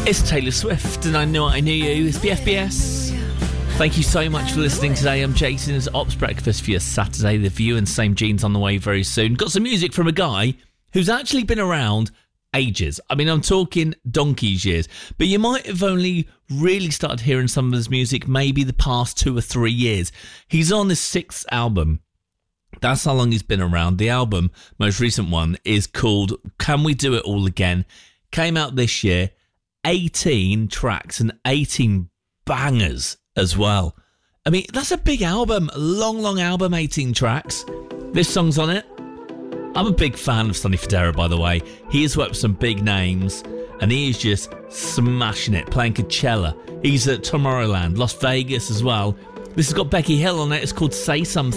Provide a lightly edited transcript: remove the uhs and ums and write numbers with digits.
It's Taylor Swift, and I Knew What I Knew You. It's BFBS. Thank you so much for listening today. I'm Jason's Ops Breakfast for your Saturday. The View and Same Jeans on the way very soon. Got some music from a guy who's actually been around ages. I mean, I'm talking donkey's years. But you might have only really started hearing some of his music maybe the past 2 or 3 years. He's on his 6th album. That's how long he's been around. The album, most recent one, is called Can We Do It All Again? Came out this year. 18 tracks and 18 bangers as well. I mean, that's a big album. A long album, 18 tracks. This song's on it. I'm a big fan of Sonny Fodera, by the way. He has worked with some big names, and he is just smashing it, playing Coachella. He's at Tomorrowland, Las Vegas as well. This has got Becky Hill on it. It's called Say Something.